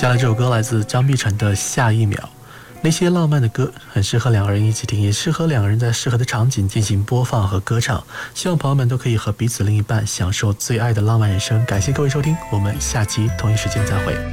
下来这首歌来自张碧晨的《下一秒》。那些浪漫的歌很适合两个人一起听，也适合两个人在适合的场景进行播放和歌唱。希望朋友们都可以和彼此另一半享受最爱的浪漫人生。感谢各位收听，我们下期同一时间再会。